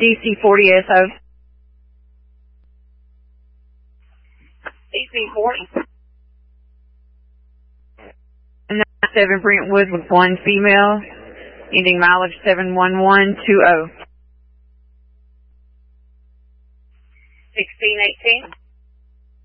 DC40SO. DC40. 97 Brentwood with 1 female, ending mileage 71120. 1618.